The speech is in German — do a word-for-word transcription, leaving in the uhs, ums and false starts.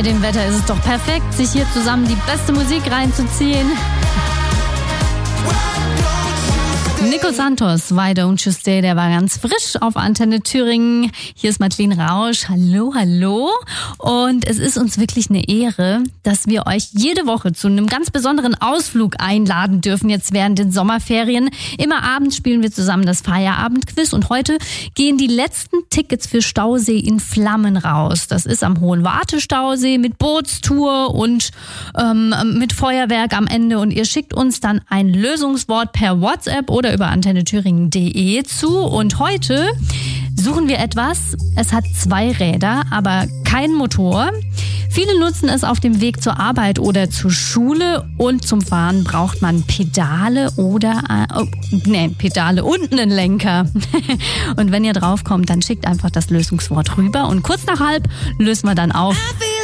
Bei dem Wetter ist es doch perfekt, sich hier zusammen die beste Musik reinzuziehen. Nico Santos, Why Don't You Stay, der war ganz frisch auf Antenne Thüringen. Hier ist Madeleine Rausch. Hallo, hallo. Und es ist uns wirklich eine Ehre, dass wir euch jede Woche zu einem ganz besonderen Ausflug einladen dürfen, jetzt während den Sommerferien. Immer abends spielen wir zusammen das Feierabendquiz und heute gehen die letzten Tickets für Stausee in Flammen raus. Das ist am Hohen Warte-Stausee mit Bootstour und ähm, mit Feuerwerk am Ende. Und ihr schickt uns dann ein Lösungswort per WhatsApp oder über antenne thüringen punkt de zu. Und heute suchen wir etwas. Es hat zwei Räder, aber kein Motor. Viele nutzen es auf dem Weg zur Arbeit oder zur Schule und zum Fahren braucht man Pedale oder äh, oh, nee, Pedale und einen Lenker. Und wenn ihr draufkommt, dann schickt einfach das Lösungswort rüber und kurz nach halb lösen wir dann auf.